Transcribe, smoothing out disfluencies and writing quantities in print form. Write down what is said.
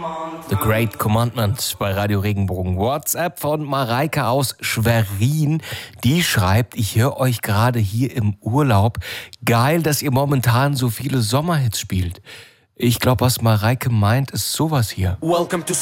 The Great Commandment bei Radio Regenbogen. WhatsApp von Mareike aus Schwerin. Die schreibt, ich höre euch gerade hier im Urlaub. Geil, dass ihr momentan so viele Sommerhits spielt. Ich glaube, was Mareike meint, ist sowas hier. Welcome to